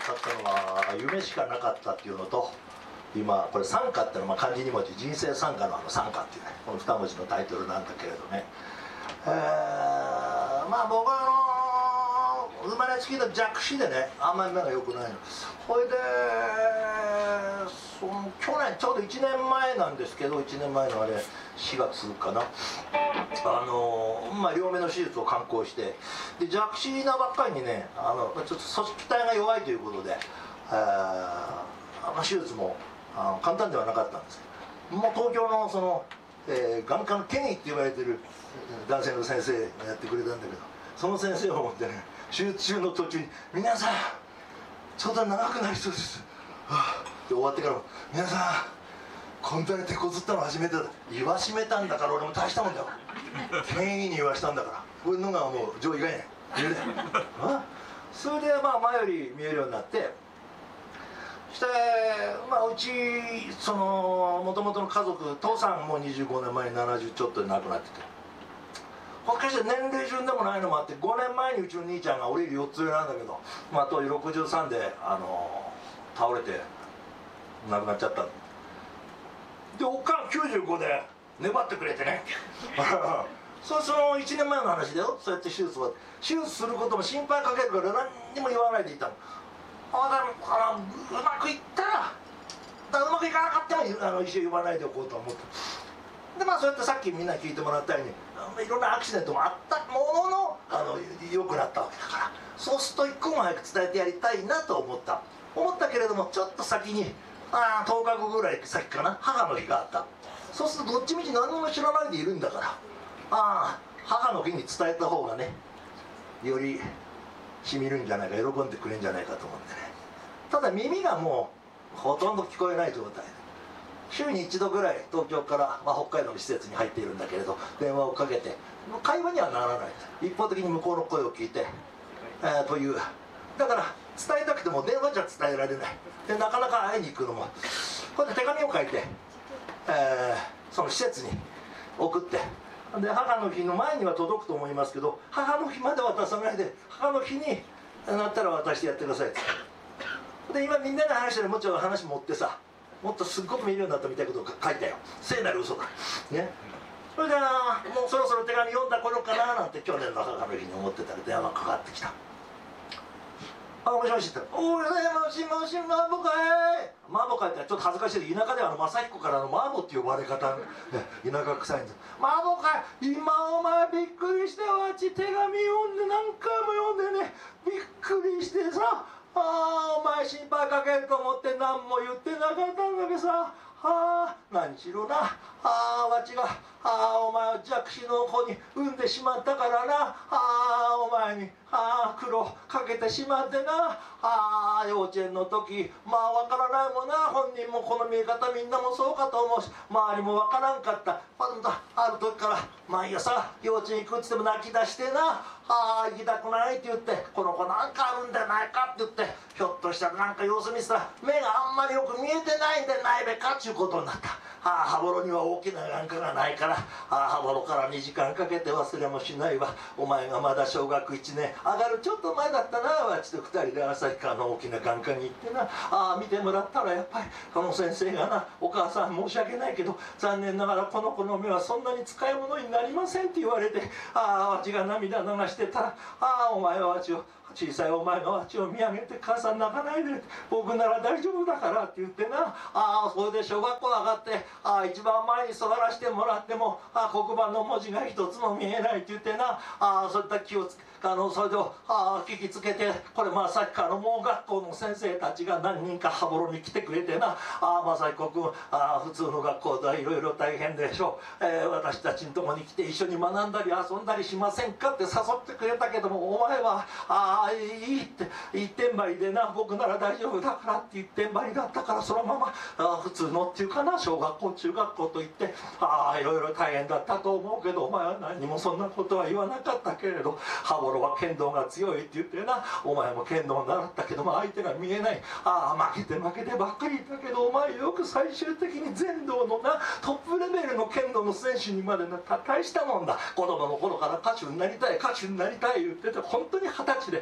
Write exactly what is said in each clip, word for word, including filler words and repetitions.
ったのは夢しかなかったっていうのと、今これ賛歌っていうのはまあ漢字に文字、人生賛歌のあの賛歌っていうね、このに文字のタイトルなんだけれどね、えー、まあ僕はあの生まれつきの弱視でね、あんまり目が良くないの。ほいでその去年ちょうどいちねんまえなんですけど、いちねんまえのあれしがつかな、あのまあ両目の手術を敢行して、で弱視なばっかりにね、あのちょっと組織体が弱いということで、えーまあ、手術もあの簡単ではなかったんですけど、もう東京のその、えー、眼科の権威って言われてる男性の先生がやってくれたんだけど、その先生を思ってね、手術中の途中に「皆さんちょっと長くなりそうです」はあ、で終わってからも「皆さんこんなに手こずったの初めてだ」言わしめたんだから、俺も大したもんだよ、権威に言わしたんだから、こういうのがもう上位がいない言うねあそれでまあ前より見えるようになって、そして、まあ、うちそのもともとの家族、父さんもにじゅうごねんまえにななじゅうちょっとで亡くなってて、もしかして年齢順でもないのもあって、ごねんまえにうちの兄ちゃんが俺よりよっつ上なんだけど、まあ、当時ろくじゅうさんで、あのー、倒れて亡くなっちゃった。でおっかんきゅうじゅうごで粘ってくれてねそそのいちねんまえの話だよ。そうやって手術は手術することも心配かけるから何にも言わないでいたの。あだからうまくいったら、だうまくいかなかったらあの一応言わないでおこうと思って、でまあそうやってさっきみんな聞いてもらったように、いろんなアクシデントもあったものの、あの良くなったわけだから、そうすると一刻も早く伝えてやりたいなと思った思ったけれども、ちょっと先にあとおかごぐらい先かな、母の日があった。そうするとどっちみち何も知らないでいるんだから、ああ母の日に伝えた方がね、よりしみるんじゃないか、喜んでくれるんじゃないかと思ってね。ただ耳がもうほとんど聞こえない状態で、週に一度ぐらい東京から、まあ、北海道の施設に入っているんだけれど、電話をかけて会話にはならない、一方的に向こうの声を聞いて、えー、という、だから伝えたくても電話じゃ伝えられないで、なかなか会いに行くのもこうやって手紙を書いて、えー、その施設に送って、で母の日の前には届くと思いますけど、母の日まで渡さないで、母の日になったら渡してやってくださいって。で今みんなで話してるもうちょっと話持ってさ、もっとすっごく見えるようになったみたいなことを書いたよ。聖なる嘘だね。それでもうそろそろ手紙読んだ頃かななんて去年の母の日に思ってたら電話かかってきた。あ、もしもしって、おい、もしもし、マボかい。マボかいってちょっと恥ずかしいで、田舎ではあの正彦からのマボって呼ばれ方、ね、田舎臭いんです。マボかい、今お前びっくりしてわっち手紙読んで何回も読んでね、びっくりしてさ、ああお前心配かけると思って何も言ってなかったんだけどさ、はあ何しろな、ああわちがああお前を弱視の子に産んでしまったからな、ああお前にああ苦労かけてしまってな、ああ幼稚園の時まあわからないもんな、本人もこの見え方みんなもそうかと思うし、周りもわからんかった。ある時から毎朝幼稚園行くっつっても泣き出してな、ああ行きたくないって言って、この子なんかあるんじゃないかって言って、ひょっとしたらなんか様子見せたら目があんまりよく見えてないんでないべかっちゅうことになった。ああ羽幌には大きな眼科がないから、ああ羽幌からにじかんかけて忘れもしないわ。お前がまだ小学いちねん上がるちょっと前だったな、わちとふたりで旭川の大きな眼科に行ってな、ああ見てもらったらやっぱりこの先生がな、お母さん申し訳ないけど残念ながらこの子の目はそんなに使い物になりませんって言われて、ああわちが涙流してたら、ああお前はわちを小さいお前のわちを見上げて、母さん泣かないで、僕なら大丈夫だからって言ってな、ああそれで小学校上がって、ああ一番前に座らせてもらっても、ああ黒板の文字が一つも見えないって言ってな、ああそういった気をつけあのそれでああ聞きつけて、これまあさっきから盲学校の先生たちが何人か羽幌に来てくれてな、ああ正彦君、ああ普通の学校ではいろいろ大変でしょう、えー、私たちのとこに来て一緒に学んだり遊んだりしませんかって誘ってくれたけども、お前はああいいって一点張りでな、僕なら大丈夫だからって一点張りだったから、そのままあ普通のっていうかな、小学校中学校といって、ああいろいろ大変だったと思うけど、お前は何にもそんなことは言わなかったけれど、羽幌は剣道が強いって言ってな、お前も剣道を習ったけども相手が見えない、ああ負けて負けてばっかりいたけど、お前よく最終的に全道のなトップレベルの剣道の選手にまでな大したもんだ。子供の頃から歌手になりたい歌手になりたい言ってて、本当に二十歳で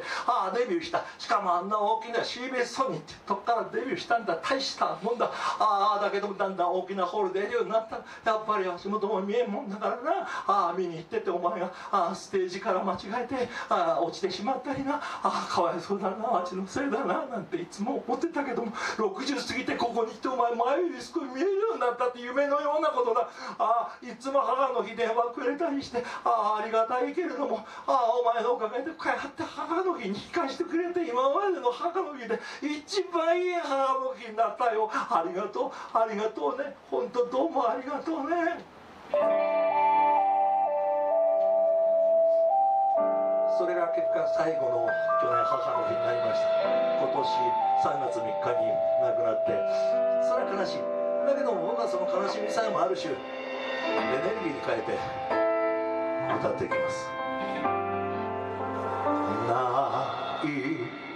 ああデビューした、しかもあんな大きな シービーエス ソニーってとこからデビューしたんだ、大したもんだ。ああだけどだんだん大きなホール出るようになった。やっぱり足元も見えんもんだからな。ああ見に行っててお前がああステージから間違えてああ落ちてしまったりな、ああかわいそうだな、あっちのせいだななんていつも思ってたけども、ろくじゅう過ぎてここに来てお前前より少し見えるようになったって夢のようなことだ。ああいつも母の日電話くれたりして、ああありがたいけれども、ああお前のおかげでこうやって母の日に聞かせてくれて、今までの母の日で一番いい母の日になったよ。ありがとうありがとうね、本当どうもありがとうね。それが結果最後の去年母の日になりました。今年さんがつみっかに亡くなって、それは悲しい。だけども僕はその悲しみさえもある種エネルギーに変えて歌っていきます。ない